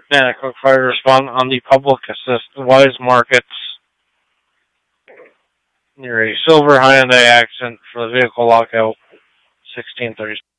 And a quick fire respond on the public assist Wise Markets near a silver Hyundai accent for the vehicle lockout 1630.